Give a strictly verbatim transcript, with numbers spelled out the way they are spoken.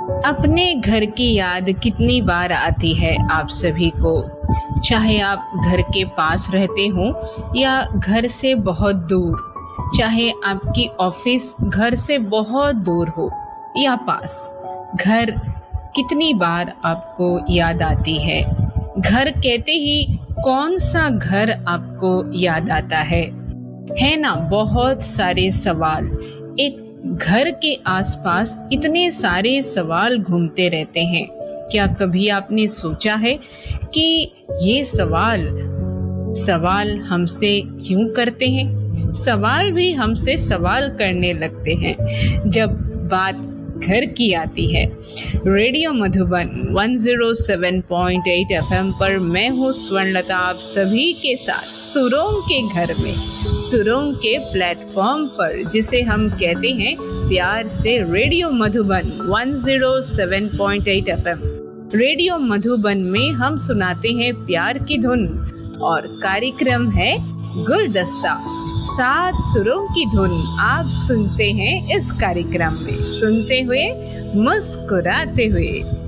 अपने घर की याद कितनी बार आती है आप सभी को, चाहे आप घर के पास रहते हो या घर से बहुत दूर, चाहे आपकी ऑफिस घर से बहुत दूर हो या पास। घर कितनी बार आपको याद आती है। घर कहते ही कौन सा घर आपको याद आता है है ना? बहुत सारे सवाल, एक घर के आसपास इतने सारे सवाल घूमते रहते हैं। क्या कभी आपने सोचा है कि ये सवाल सवाल हमसे क्यों करते हैं? सवाल भी हमसे सवाल करने लगते हैं जब बात घर की आती है। रेडियो मधुबन एक सौ सात पॉइंट आठ एफएम पर मैं हूँ स्वर्णलता, आप सभी के साथ सुरों के घर में, सुरों के प्लेटफॉर्म पर, जिसे हम कहते हैं प्यार से रेडियो मधुबन एक सौ सात पॉइंट आठ एफएम। रेडियो मधुबन में हम सुनाते हैं प्यार की धुन और कार्यक्रम है गुलदस्ता, सात सुरों की धुन आप सुनते हैं इस कार्यक्रम में, सुनते हुए मुस्कुराते हुए।